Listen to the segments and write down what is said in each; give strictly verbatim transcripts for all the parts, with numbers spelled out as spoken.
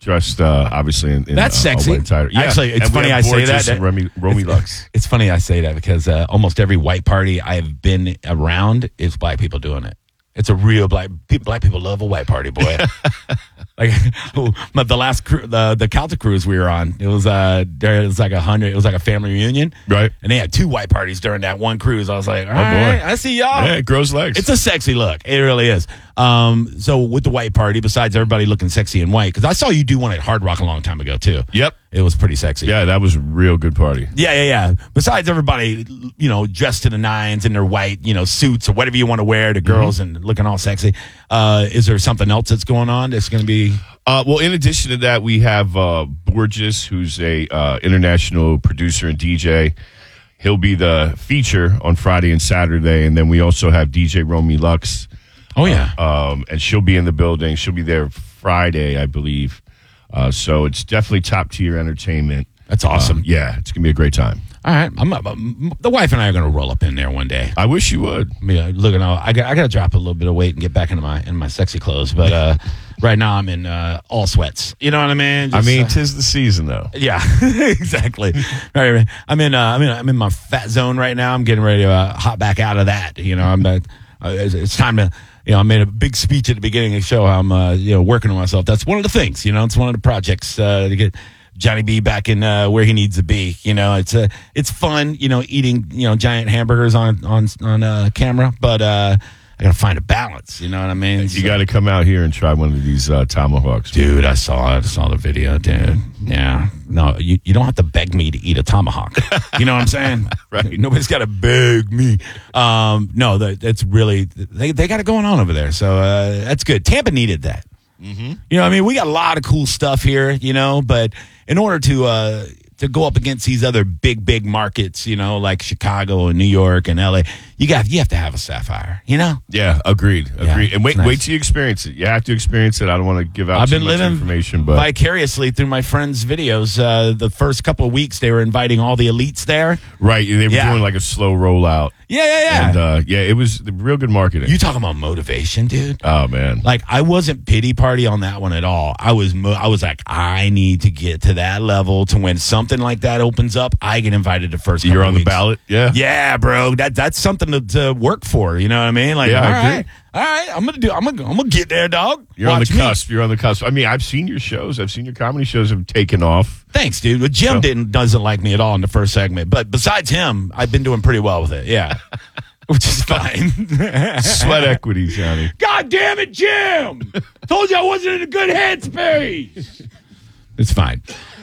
dressed uh, obviously in, in That's uh, sexy. a white attire. Yeah. Actually, it's And we funny have I say Gorgeous that. and Romy, Romy it's, Lux. It's funny I say that because uh, almost every white party I've been around is black people doing it. It's a real black people. Black people love a white party, boy. Like but the last cru- the the Calta cruise we were on, it was uh there was like a hundred. It was like a family reunion, Right. and they had two white parties during that one cruise. I was like, all Oh, boy. right, I see y'all. Yeah, it grows legs. It's a sexy look. It really is. Um, so with the white party, besides everybody looking sexy in white, because I saw you do one at Hard Rock a long time ago too. Yep. It was pretty sexy. Yeah, that was a real good party. Yeah, yeah, yeah. Besides everybody, you know, dressed to the nines in their white, you know, suits or whatever you want to wear, the girls Mm-hmm. and looking all sexy. Uh, is there something else that's going on that's going to be? Uh, well, in addition to that, we have uh, Borges, who's a uh, international producer and D J. He'll be the feature on Friday and Saturday, and then we also have D J Romy Lux. Oh yeah, Uh, um, and she'll be in the building. She'll be there Friday, I believe. Uh, so it's definitely top tier entertainment. that's awesome. Um, yeah, it's gonna be a great time. All right, I'm, I'm, the wife and I are going to roll up in there one day. I wish you would. I mean, looking all, I got, I got to drop a little bit of weight and get back into my in my sexy clothes, but uh, right now I'm in uh, all sweats. You know what I mean? I Just, mean, uh, tis the season, though. yeah, exactly. All right, I'm in. Uh, I'm in. I'm in my fat zone right now. I'm getting ready to uh, hop back out of that. You know, I'm. Uh, it's, it's time to. You know, I made a big speech at the beginning of the show. How I'm, uh, you know, working on myself. That's one of the things. You know, it's one of the projects uh, to get Johnny B back in uh, where he needs to be. You know, it's uh, it's fun. You know, eating you know giant hamburgers on on on uh, camera, but uh, I gotta find a balance. You know what I mean? You So- got to come out here and try one of these uh, tomahawks. Dude, I saw it. I saw the video, dude. Yeah. No, you, you don't have to beg me to eat a tomahawk. You know what I'm saying? Right. Nobody's got to beg me. Um, no, that, that's really, they, they got it going on over there. So uh, that's good. Tampa needed that. Mm-hmm. You know what I mean? We got a lot of cool stuff here, you know, but in order to, uh, to go up against these other big, big markets, you know, like Chicago and New York and L A, you got you have to have a Sapphire, you know? Yeah, agreed, Yeah, agreed. and wait, it's nice. wait till you experience it. You have to experience it. I don't want to give out I've too been much living information, but vicariously through my friends' videos. Uh, the first couple of weeks, they were inviting all the elites there. right, they were Yeah. doing like a slow rollout. Yeah, yeah, yeah. And uh, yeah, it was real good marketing. You talking about motivation, dude? oh man, Like I wasn't pity party on that one at all. I was, mo- I was like, I need to get to that level to when something like that opens up, I get invited to first. you're couple on the weeks. ballot. Yeah, Yeah, bro. That that's something to, to work for. You know what I mean? Like, Yeah, all I agree. right, all right. I'm gonna do. I'm gonna. I'm gonna get there, dog. You're Watch on the me. cusp. You're on the cusp. I mean, I've seen your shows. I've seen your comedy shows have taken off. Thanks, dude. But Jim So- didn't doesn't like me at all in the first segment. But besides him, I've been doing pretty well with it. Yeah, which is fine. Sweat equity, Johnny. God damn it, Jim! Told you I wasn't in a good headspace. It's fine.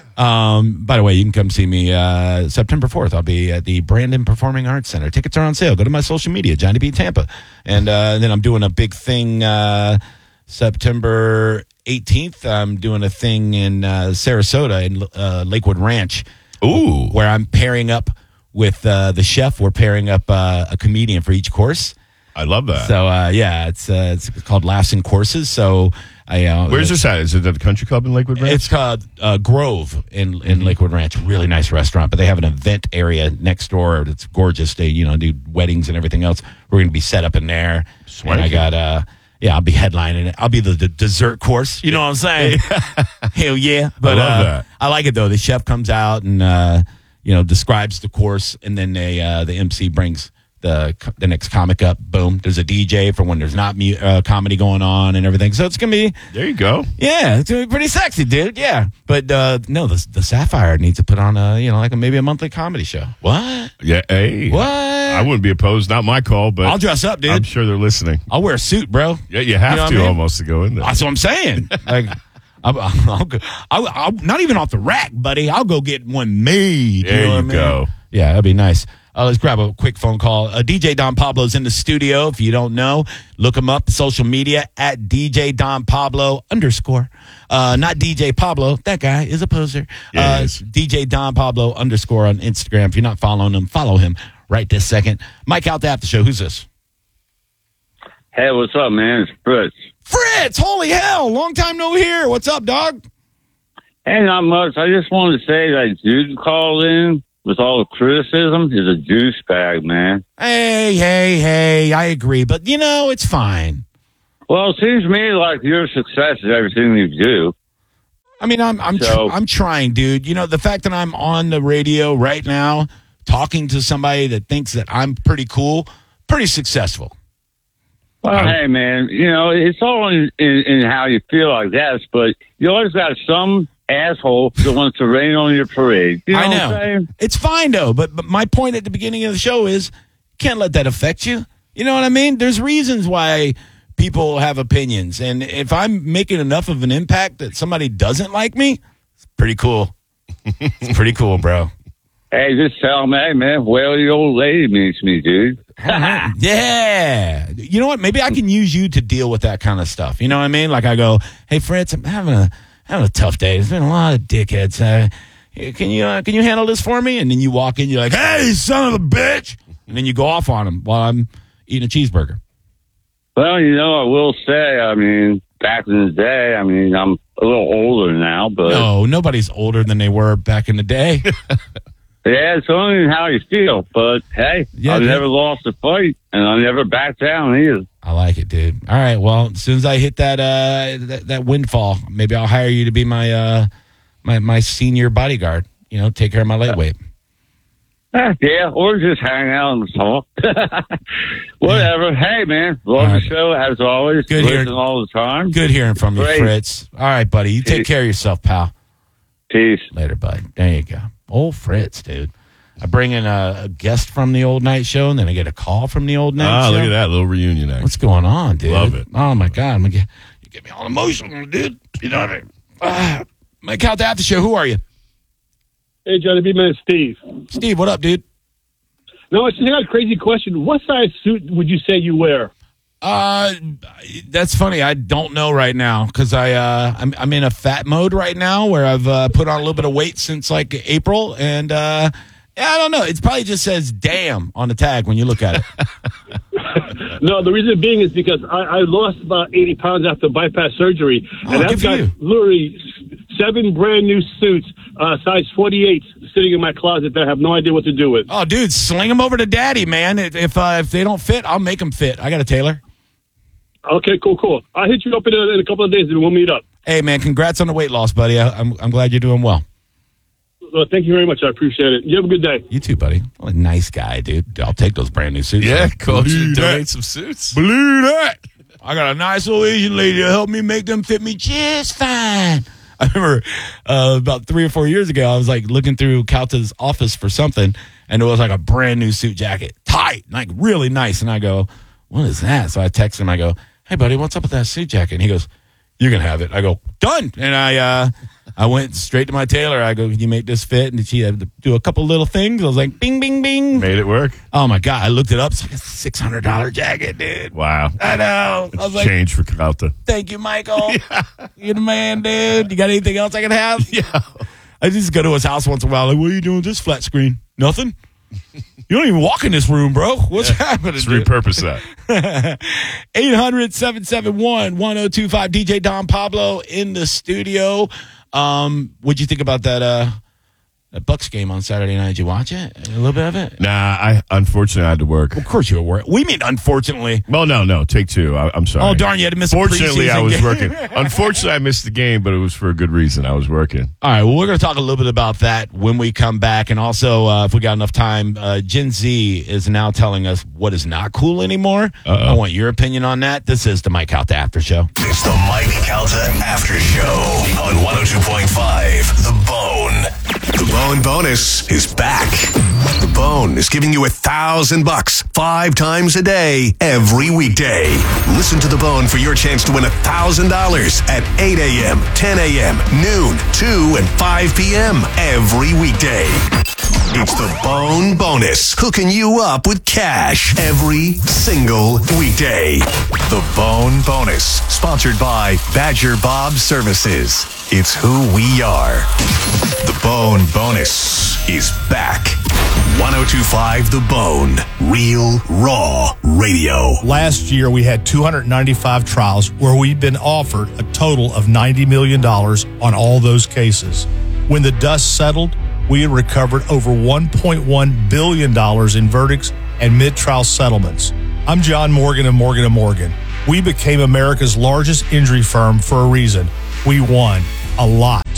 Um, by the way, you can come see me uh, September fourth. I'll be at the Brandon Performing Arts Center. Tickets are on sale. Go to my social media, Johnny B. Tampa. And uh, then I'm doing a big thing uh, September eighteenth. I'm doing a thing in uh, Sarasota in uh, Lakewood Ranch. Ooh. Where I'm pairing up with uh, the chef. We're pairing up uh, a comedian for each course. I love that. So uh, yeah, it's uh, it's called Laughs and Courses. So I uh, Where's this at? Is it at the country club in Lakewood Ranch? It's called uh, Grove in in Mm-hmm. Lakewood Ranch. Really nice restaurant, but they have an event area next door. It's gorgeous. They you know do weddings and everything else. We're going to be set up in there. And I got uh yeah, I'll be headlining it. I'll be the, the dessert course. You know what I'm saying? Hell yeah! But love uh, that. I like it though. The chef comes out and uh, you know describes the course, and then they uh, the M C brings the the next comic up. Boom. There's a D J for when there's not mu- uh, comedy going on and everything. So it's gonna be there you go. yeah, it's gonna be pretty sexy, dude. Yeah, but uh, no, the the Sapphire needs to put on a you know like a, maybe a monthly comedy show. What? Yeah, hey. What? I wouldn't be opposed. Not my call, but I'll dress up, dude. I'm sure they're listening. I'll wear a suit, bro. Yeah, you have You know what to I mean? almost to go in there. That's what I'm saying. Like, I'll, I'll, go- I'll, I'll not even off the rack, buddy. I'll go get one made. There you know what you I mean? go. Yeah, that'd be nice. Uh, let's grab a quick phone call. Uh, D J Don Pablo's in the studio. If you don't know, look him up social media at D J Don Pablo underscore. Uh, not D J Pablo. That guy is a poser. Yeah, he uh, is. D J Don Pablo underscore on Instagram. If you're not following him, follow him right this second. Mike out the after show. Who's this? Hey, what's up, man? It's Fritz. Fritz. Holy hell. Long time no hear. What's up, dog? Hey, not much. I just wanted to say that Jude called in with all the criticism is a juice bag, man. Hey, hey, hey, I agree. But, you know, it's fine. Well, it seems to me like your success is everything you do. I mean, I'm I'm So- tr- I'm trying, dude. You know, the fact that I'm on the radio right now talking to somebody that thinks that I'm pretty cool, pretty successful. Well, hey, man, you know, it's all in, in, in how you feel, I guess, but you always got some asshole that wants to rain on your parade. You know, I what know. I'm saying? It's fine, though. But, but my point at the beginning of the show is you can't let that affect you. You know what I mean? There's reasons why people have opinions. And if I'm making enough of an impact that somebody doesn't like me, it's pretty cool. It's pretty cool, bro. Hey, just tell them, hey, man, well, the old lady meets me, dude. Yeah. You know what? Maybe I can use you to deal with that kind of stuff. You know what I mean? Like I go, hey, Fritz, I'm having a having a tough day. There's been a lot of dickheads. Uh, can you uh, can you handle this for me? And then you walk in, you're like, hey, son of a bitch. And then you go off on them while I'm eating a cheeseburger. Well, you know, I will say, I mean, back in the day, I mean, I'm a little older now, but No, nobody's older than they were back in the day. yeah, it's only how you feel. But hey, Yeah, I've dude. never lost a fight, and I never back down either. I like it, dude. All right. Well, as soon as I hit that uh, that, that windfall, maybe I'll hire you to be my uh, my my senior bodyguard. You know, take care of my lightweight. Eh, yeah, or just hang out and talk. Whatever. Hey, man, love All the right. show as always. Good Listen hearing- all the time. Good hearing from you, Great. Fritz. All right, buddy. You take Peace. care of yourself, pal. Peace. Later, bud. There you go. Old Fritz, dude. I bring in a, a guest from the old night show, and then I get a call from the old night Ah, show. look at that little reunion act. What's going on, dude? Love it. Oh my god, I'm gonna get, you get me all emotional, dude. You know what I mean? Ah, my count the after show. Who are you, Hey, Johnny B. Man, Steve. Steve? What up, dude? No, I just got a crazy question. What size suit would you say you wear? Uh, that's funny. I don't know right now because I uh I'm I'm in a fat mode right now where I've uh, put on a little bit of weight since like April, and uh, yeah, I don't know. It probably just says "damn" on the tag when you look at it. No, the reason being is because I, I lost about eighty pounds after bypass surgery, Oh, and good I've for got you. literally seven brand new suits, uh, size forty-eight, sitting in my closet that I have no idea what to do with. Oh, dude, sling them over to Daddy, man. If if, uh, if they don't fit, I'll make them fit. I got a tailor. Okay, cool, cool. I'll hit you up in a, in a couple of days and we'll meet up. Hey, man, congrats on the weight loss, buddy. I, I'm I'm glad you're doing well. Uh, thank you very much. I appreciate it. You have a good day. You too, buddy. What a nice guy, dude. I'll take those brand new suits. Yeah, man. called you to Believe donate that. some suits. Believe that. I got a nice old Asian lady to help me make them fit me just fine. I remember uh, about three or four years ago, I was like looking through Calta's office for something, and it was like a brand new suit jacket, tight, like really nice. And I go, what is that? So I text him. I go, hey, buddy, what's up with that suit jacket? And he goes, you're going to have it. I go, done. And I uh, I went straight to my tailor. I go, can you make this fit? And she had to do a couple little things. I was like, bing, bing, bing. Made it work. Oh, my God. I looked it up. It's like a six hundred dollars jacket, dude. Wow. I know. I was like, Change for Calta. thank you, Michael. You're the man, dude. You got anything else I can have? Yeah. I just go to his house once in a while. Like, what are you doing with this flat screen? Nothing? You don't even walk in this room, bro. What's happening? Let's dude? repurpose that. eight hundred, seven seven one, one oh two five. D J Don Pablo in the studio. Um, what'd you think about that uh that Bucks game on Saturday night? Did you watch it? A little bit of it? Nah, I unfortunately I had to work. Of course you were working. We mean unfortunately. Well, no, no, take two. I, I'm sorry. Oh, darn, you had to miss a Fortunately, I preseason was game. working. Unfortunately, I missed the game, but it was for a good reason. I was working. All right, well, we're going to talk a little bit about that when we come back. And also, uh, if we got enough time, uh, Gen Z is now telling us what is not cool anymore. Uh-oh. I want your opinion on that. This is the Mike Calta After Show. It's the Mike Calta After Show on one oh two point five The Bone. The Bone bonus is back. The Bone is giving you a thousand bucks five times a day, every weekday. Listen to The Bone for your chance to win a thousand dollars at eight a.m., ten a.m., noon, two, and five p.m. every weekday. It's the Bone Bonus, hooking you up with cash every single weekday. The Bone Bonus, sponsored by Badger Bob Services. It's who we are. The Bone Bonus is back. one oh two point five The Bone, real, raw radio. Last year, we had two hundred ninety-five trials where we'd been offered a total of ninety million dollars on all those cases. When the dust settled, we had recovered over one point one billion dollars in verdicts and mid-trial settlements. I'm John Morgan of Morgan and Morgan. We became America's largest injury firm for a reason. We won a lot.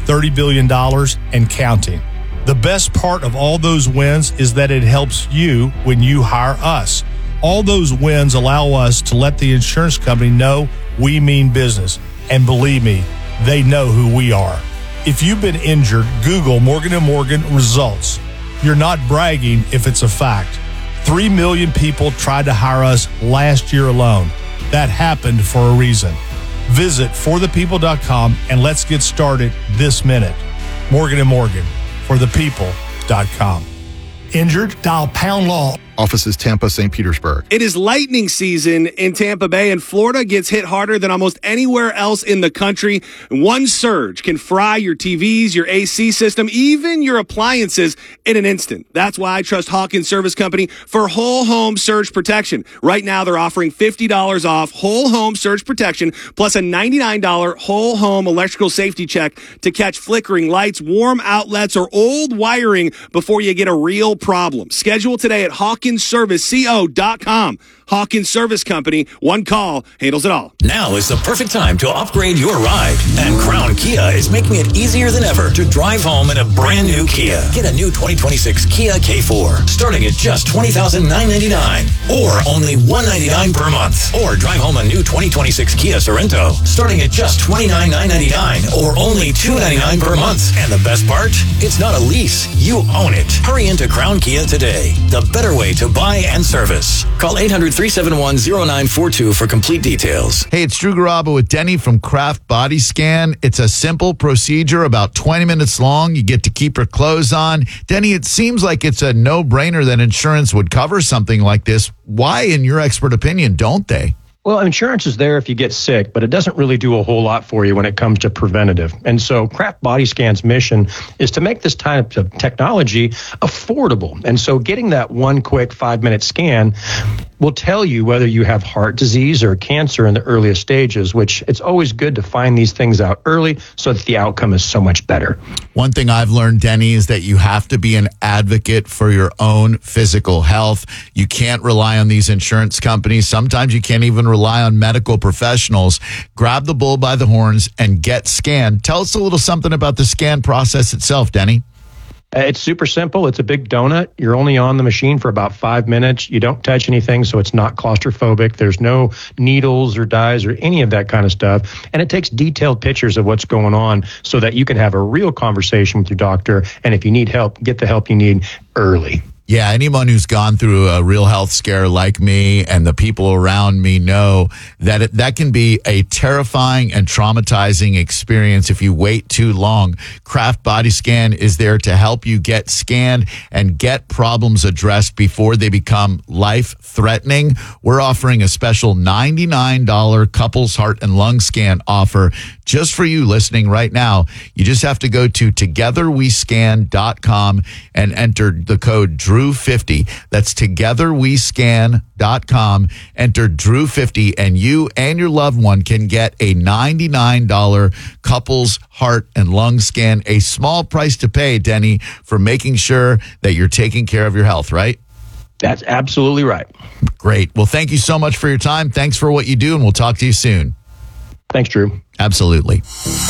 thirty billion dollars and counting. The best part of all those wins is that it helps you when you hire us. All those wins allow us to let the insurance company know we mean business. And believe me, they know who we are. If you've been injured, Google Morgan and Morgan results. You're not bragging if it's a fact. Three million people tried to hire us last year alone. That happened for a reason. Visit for the people dot com and let's get started this minute. Morgan and Morgan, for the people dot com. Injured? Dial pound law. Offices Tampa, Saint Petersburg. It is lightning season in Tampa Bay, and Florida gets hit harder than almost anywhere else in the country. One surge can fry your T Vs, your A C system, even your appliances in an instant. That's why I trust Hawkins Service Company for whole home surge protection. Right now, they're offering fifty dollars off whole home surge protection plus a ninety-nine dollars whole home electrical safety check to catch flickering lights, warm outlets, or old wiring before you get a real problem. Schedule today at Hawkins Service Co dot com. Hawkins Service Company. One call handles it all. Now is the perfect time to upgrade your ride. And Crown Kia is making it easier than ever to drive home in a brand new Kia. Get a new twenty twenty-six Kia K four starting at just twenty thousand nine hundred ninety-nine dollars or only one hundred ninety-nine dollars per month. Or drive home a new twenty twenty-six Kia Sorento starting at just twenty-nine thousand nine hundred ninety-nine dollars or only two hundred ninety-nine dollars per month. And the best part? It's not a lease. You own it. Hurry into Crown Kia today. The better way to buy and service. Call eight hundred, three seven one, zero nine four two for complete details. Hey, it's Drew Garabo with Denny from Kraft Body Scan. It's a simple procedure, about twenty minutes long. You get to keep your clothes on. Denny, it seems like it's a no-brainer that insurance would cover something like this. Why, in your expert opinion, don't they? Well, insurance is there if you get sick, but it doesn't really do a whole lot for you when it comes to preventative. And so Kraft Body Scan's mission is to make this type of technology affordable. And so getting that one quick five-minute scan will tell you whether you have heart disease or cancer in the earliest stages, which it's always good to find these things out early so that the outcome is so much better. One thing I've learned, Denny, is that you have to be an advocate for your own physical health. You can't rely on these insurance companies. Sometimes you can't even rely on medical professionals. Grab the bull by the horns and get scanned. Tell us a little something about the scan process itself, Denny. Uh, It's super simple. It's a big donut. You're only on the machine for about five minutes. You don't touch anything, so it's not claustrophobic. There's no needles or dyes or any of that kind of stuff. And it takes detailed pictures of what's going on so that you can have a real conversation with your doctor. And if you need help, get the help you need early. Yeah, anyone who's gone through a real health scare like me and the people around me know that it, that can be a terrifying and traumatizing experience if you wait too long. Kraft Body Scan is there to help you get scanned and get problems addressed before they become life-threatening. We're offering a special ninety-nine dollars couples heart and lung scan offer just for you listening right now. You just have to go to together we scan dot com and enter the code Drew fifty. That's together we scan dot com. Enter Drew fifty, and you and your loved one can get a ninety-nine dollars couples heart and lung scan. A small price to pay, Denny, for making sure that you're taking care of your health, right? That's absolutely right. Great. Well, thank you so much for your time. Thanks for what you do, and we'll talk to you soon. Thanks, Drew. Absolutely.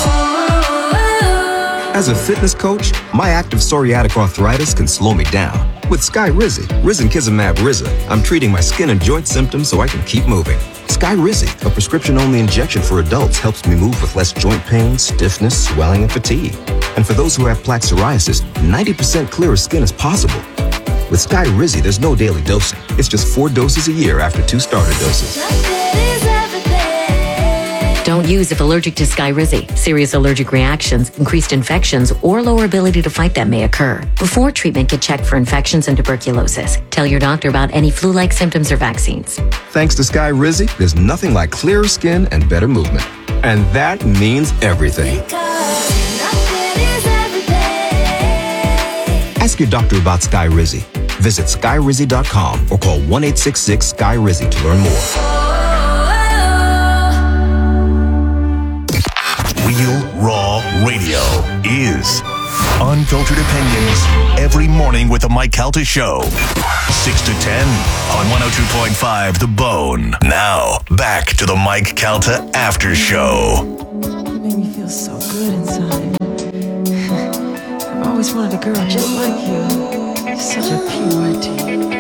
As a fitness coach, my active psoriatic arthritis can slow me down. With Skyrizi, Risankizumab Riza, I'm treating my skin and joint symptoms so I can keep moving. Skyrizi, a prescription-only injection for adults, helps me move with less joint pain, stiffness, swelling, and fatigue. And for those who have plaque psoriasis, ninety percent clearer skin is possible. With Skyrizi, there's no daily dosing. It's just four doses a year after two starter doses. Don't use if allergic to Skyrizi. Serious allergic reactions, increased infections, or lower ability to fight them may occur. Before treatment, get checked for infections and tuberculosis. Tell your doctor about any flu-like symptoms or vaccines. Thanks to Skyrizi, there's nothing like clearer skin and better movement. And that means everything. Ask your doctor about Skyrizi. Visit Skyrizi dot com or call one eight six six Sky Rizi to learn more. Real Raw Radio is unfiltered opinions every morning with the Mike Calta Show. six to ten on one oh two point five The Bone. Now, back to the Mike Calta After Show. You make me feel so good inside. always wanted a girl just like you. Such a purity.